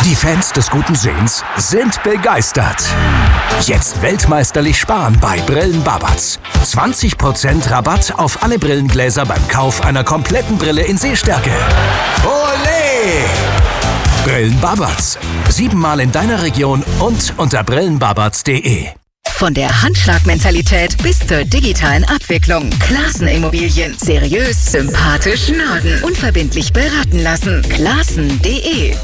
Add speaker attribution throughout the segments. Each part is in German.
Speaker 1: Die Fans des guten Sehens sind begeistert. Jetzt weltmeisterlich sparen bei Brillen Babatz. 20% Rabatt auf alle Brillengläser beim Kauf einer kompletten Brille in Sehstärke. Olé! Brillen Babatz. 7-mal in deiner Region und unter brillenbabatz.de.
Speaker 2: Von der Handschlagmentalität bis zur digitalen Abwicklung. Classen Immobilien. Seriös, sympathisch, Norden. Unverbindlich beraten lassen. Classen.de.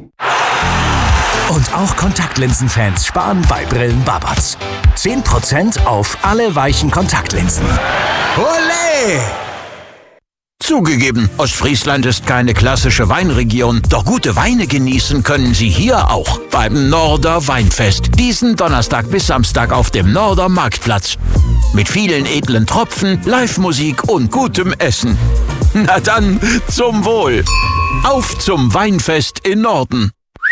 Speaker 1: Und auch Kontaktlinsenfans sparen bei Brillen Babatz. 10% auf alle weichen Kontaktlinsen. Olé!
Speaker 3: Zugegeben, Ostfriesland ist keine klassische Weinregion, doch gute Weine genießen können Sie hier auch beim Norder Weinfest. Diesen Donnerstag bis Samstag auf dem Norder Marktplatz. Mit vielen edlen Tropfen, Live-Musik und gutem Essen. Na dann, zum Wohl. Auf zum Weinfest in Norden.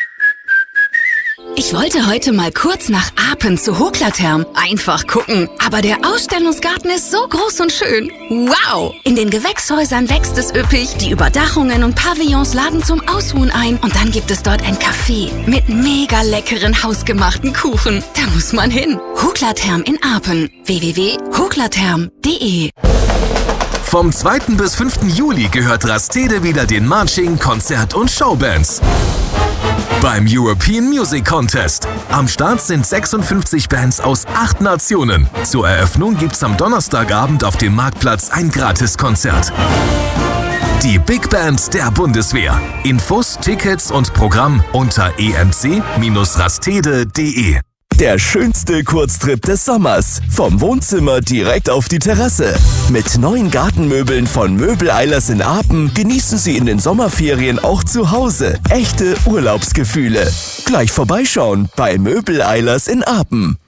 Speaker 2: Ich wollte heute mal kurz nach Apen zu Hoklatherm. Einfach gucken. Aber der Ausstellungsgarten ist so groß und schön. Wow! In den Gewächshäusern wächst es üppig. Die Überdachungen und Pavillons laden zum Ausruhen ein. Und dann gibt es dort ein Café mit mega leckeren hausgemachten Kuchen. Da muss man hin. Hoklatherm in Apen. www.hoklatherm.de.
Speaker 4: Vom 2. bis 5. Juli gehört Rastede wieder den Marching, Konzert- und Showbands. Beim European Music Contest. Am Start sind 56 Bands aus 8 Nationen. Zur Eröffnung gibt's am Donnerstagabend auf dem Marktplatz ein Gratiskonzert. Die Big Band der Bundeswehr. Infos, Tickets und Programm unter emc-rastede.de.
Speaker 5: Der schönste Kurztrip des Sommers. Vom Wohnzimmer direkt auf die Terrasse. Mit neuen Gartenmöbeln von Möbel Eilers in Apen genießen Sie in den Sommerferien auch zu Hause echte Urlaubsgefühle. Gleich vorbeischauen bei Möbel Eilers in Apen.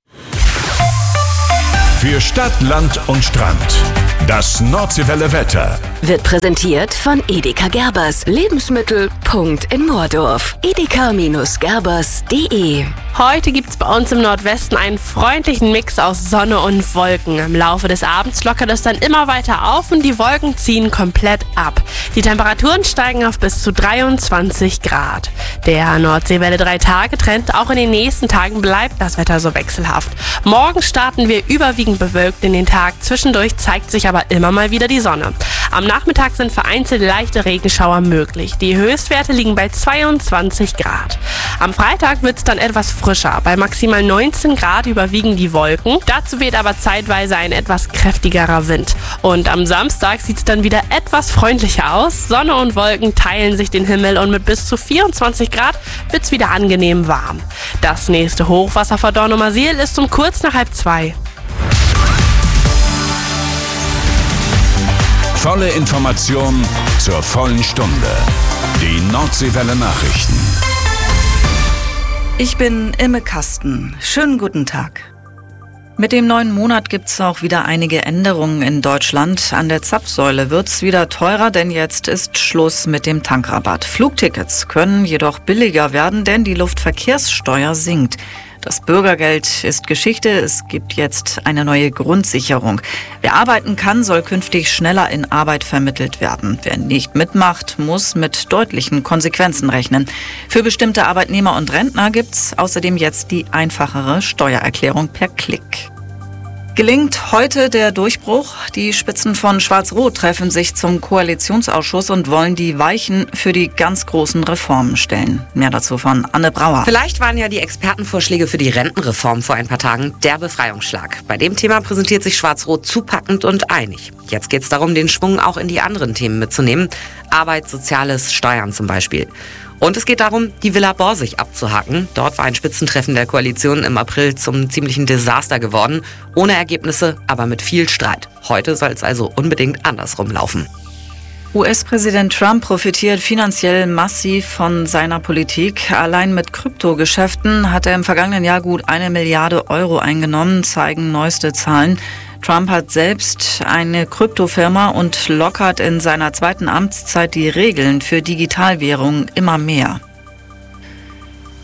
Speaker 6: Für Stadt, Land und Strand. Das Nordseewelle Wetter
Speaker 2: Wird präsentiert von Edeka Gerbers. Lebensmittel. Punkt in Moordorf. edeka-gerbers.de.
Speaker 7: Heute gibt's bei uns im Nordwesten einen freundlichen Mix aus Sonne und Wolken. Im Laufe des Abends lockert es dann immer weiter auf und die Wolken ziehen komplett ab. Die Temperaturen steigen auf bis zu 23 Grad. Der Nordseewelle 3-Tage-Trend, auch in den nächsten Tagen bleibt das Wetter so wechselhaft. Morgen starten wir überwiegend bewölkt in den Tag. Zwischendurch zeigt sich aber immer mal wieder die Sonne. Am Nachmittag sind vereinzelt leichte Regenschauer möglich. Die Höchstwerte liegen bei 22 Grad. Am Freitag wird es dann etwas frischer. Bei maximal 19 Grad überwiegen die Wolken. Dazu weht aber zeitweise ein etwas kräftigerer Wind. Und am Samstag sieht es dann wieder etwas freundlicher aus. Sonne und Wolken teilen sich den Himmel und mit bis zu 24 Grad wird es wieder angenehm warm. Das nächste Hochwasser vor Dornumersiel ist um kurz nach 1:30.
Speaker 6: Volle Information zur vollen Stunde. Die Nordseewelle Nachrichten.
Speaker 8: Ich bin Imme Kasten. Schönen guten Tag. Mit dem neuen Monat gibt's auch wieder einige Änderungen in Deutschland. An der Zapfsäule wird's wieder teurer, denn jetzt ist Schluss mit dem Tankrabatt. Flugtickets können jedoch billiger werden, denn die Luftverkehrssteuer sinkt. Das Bürgergeld ist Geschichte, es gibt jetzt eine neue Grundsicherung. Wer arbeiten kann, soll künftig schneller in Arbeit vermittelt werden. Wer nicht mitmacht, muss mit deutlichen Konsequenzen rechnen. Für bestimmte Arbeitnehmer und Rentner gibt's außerdem jetzt die einfachere Steuererklärung per Klick. Gelingt heute der Durchbruch? Die Spitzen von Schwarz-Rot treffen sich zum Koalitionsausschuss und wollen die Weichen für die ganz großen Reformen stellen. Mehr dazu von Anne Brauer.
Speaker 9: Vielleicht waren ja die Expertenvorschläge für die Rentenreform vor ein paar Tagen der Befreiungsschlag. Bei dem Thema präsentiert sich Schwarz-Rot zupackend und einig. Jetzt geht es darum, den Schwung auch in die anderen Themen mitzunehmen. Arbeit, Soziales, Steuern zum Beispiel. Und es geht darum, die Villa Borsig abzuhaken. Dort war ein Spitzentreffen der Koalition im April zum ziemlichen Desaster geworden. Ohne Ergebnisse, aber mit viel Streit. Heute soll es also unbedingt andersrum laufen.
Speaker 8: US-Präsident Trump profitiert finanziell massiv von seiner Politik. Allein mit Kryptogeschäften hat er im vergangenen Jahr gut 1 Milliarde Euro eingenommen, zeigen neueste Zahlen. Trump hat selbst eine Kryptofirma und lockert in seiner zweiten Amtszeit die Regeln für Digitalwährungen immer mehr.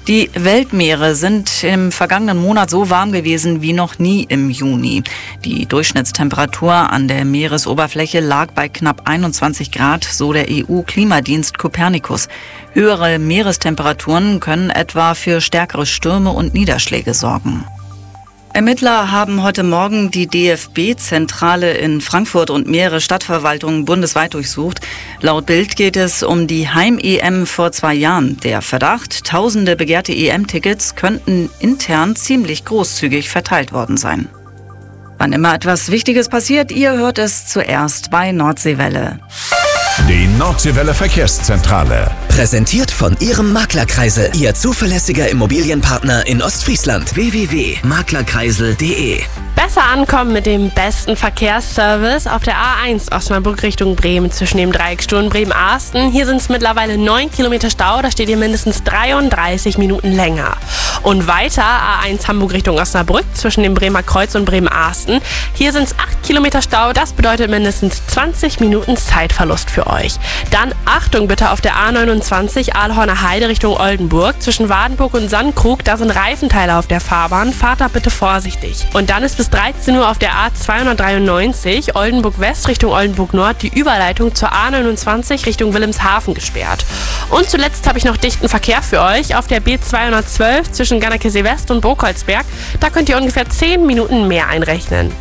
Speaker 8: Die Weltmeere sind im vergangenen Monat so warm gewesen wie noch nie im Juni. Die Durchschnittstemperatur an der Meeresoberfläche lag bei knapp 21 Grad, so der EU-Klimadienst Copernicus. Höhere Meerestemperaturen können etwa für stärkere Stürme und Niederschläge sorgen. Ermittler haben heute Morgen die DFB-Zentrale in Frankfurt und mehrere Stadtverwaltungen bundesweit durchsucht. Laut Bild geht es um die Heim-EM vor 2 Jahren. Der Verdacht, tausende begehrte EM-Tickets könnten intern ziemlich großzügig verteilt worden sein. Wann immer etwas Wichtiges passiert, ihr hört es zuerst bei Nordseewelle.
Speaker 6: Die Nordseewelle Verkehrszentrale.
Speaker 1: Präsentiert von Ihrem Maklerkreisel, Ihr zuverlässiger Immobilienpartner in Ostfriesland. www.maklerkreisel.de.
Speaker 7: Besser ankommen mit dem besten Verkehrsservice auf der A1 Osnabrück Richtung Bremen zwischen dem Dreieck Sturm Bremen-Arsten. Hier sind es mittlerweile 9 Kilometer Stau, da steht ihr mindestens 33 Minuten länger. Und weiter A1 Hamburg Richtung Osnabrück zwischen dem Bremer Kreuz und Bremen-Arsten. Hier sind es 8 Kilometer Stau, das bedeutet mindestens 20 Minuten Zeitverlust für euch. Dann Achtung bitte auf der A29 Aalhorner Heide Richtung Oldenburg zwischen Wadenburg und Sandkrug, da sind Reifenteile auf der Fahrbahn, fahrt da bitte vorsichtig. Und dann ist bis 13 Uhr auf der A293 Oldenburg West Richtung Oldenburg Nord die Überleitung zur A29 Richtung Wilhelmshaven gesperrt. Und zuletzt habe ich noch dichten Verkehr für euch auf der B212 zwischen Gannekesee West und Burgholzberg. Da könnt ihr ungefähr 10 Minuten mehr einrechnen.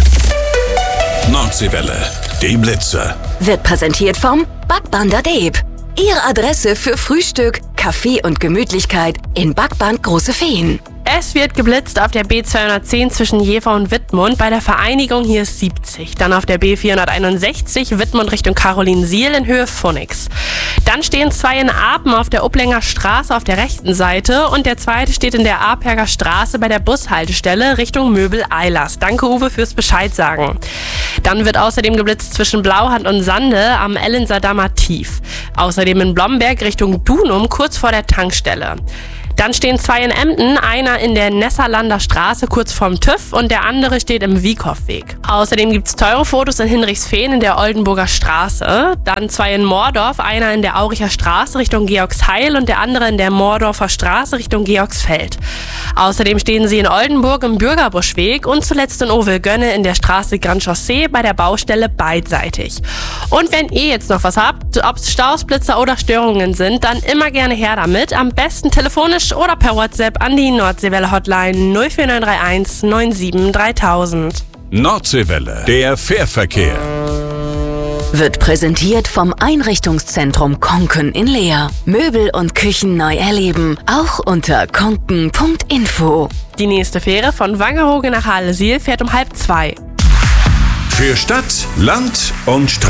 Speaker 6: Nordseewelle, die Blitze.
Speaker 2: Wird präsentiert vom Backbander Deep. Ihre Adresse für Frühstück, Kaffee und Gemütlichkeit in Backband Große Feen.
Speaker 7: Es wird geblitzt auf der B210 zwischen Jever und Wittmund. Bei der Vereinigung hier ist 70. Dann auf der B461 Wittmund Richtung Carolinsiel in Höhe Phoenix. Dann stehen 2 in Apen auf der Upplänger Straße auf der rechten Seite und der zweite steht in der Aperger Straße bei der Bushaltestelle Richtung Möbel-Eilers. Danke Uwe fürs Bescheid sagen. Dann wird außerdem geblitzt zwischen Blauhand und Sande am Ellenser-Dammer Tief. Außerdem in Blomberg Richtung Dunum kurz vor der Tankstelle. Dann stehen 2 in Emden, einer in der Nesserlander Straße kurz vorm TÜV und der andere steht im Wiekhoffweg. Außerdem gibt's teure Fotos in Hinrichsfehn in der Oldenburger Straße. Dann 2 in Moordorf, einer in der Auricher Straße Richtung Georgsheil und der andere in der Moordorfer Straße Richtung Georgsfeld. Außerdem stehen sie in Oldenburg im Bürgerbuschweg und zuletzt in Ovelgönne in der Straße Grand Chaussee bei der Baustelle beidseitig. Und wenn ihr jetzt noch was habt, ob es Staus, Blitzer oder Störungen sind, dann immer gerne her damit. Am besten telefonisch oder per WhatsApp an die Nordseewelle Hotline 04931 97 3000.
Speaker 6: Nordseewelle, der Fährverkehr.
Speaker 2: Wird präsentiert vom Einrichtungszentrum Konken in Leer. Möbel und Küchen neu erleben, auch unter konken.info.
Speaker 7: Die nächste Fähre von Wangerooge nach Halle-Siel fährt um 1:30.
Speaker 6: Für Stadt, Land und Straße.